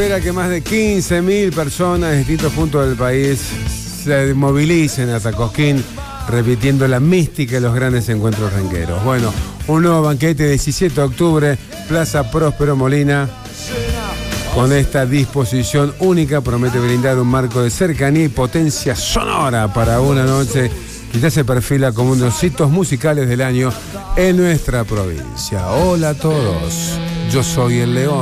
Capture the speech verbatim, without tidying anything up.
Espera que más de quince mil personas de distintos puntos del país se movilicen hasta Cosquín, repitiendo la mística de los grandes encuentros rengueros. Bueno, un nuevo banquete diecisiete de octubre, Plaza Próspero Molina. Con esta disposición única promete brindar un marco de cercanía y potencia sonora para una noche que ya se perfila como uno de los hitos musicales del año en nuestra provincia. Hola a todos, yo soy el León.